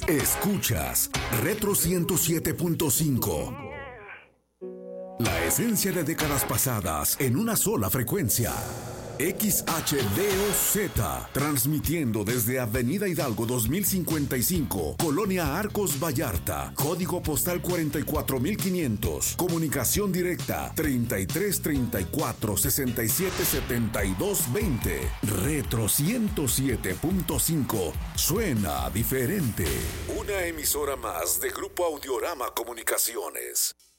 Escuchas Retro 107.5. La esencia de décadas pasadas en una sola frecuencia. XHDOZ, transmitiendo desde Avenida Hidalgo 2055, Colonia Arcos Vallarta, código postal 44500, comunicación directa 33 34 67 72 20. Retro 107.5, suena diferente. Una emisora más de Grupo Audiorama Comunicaciones.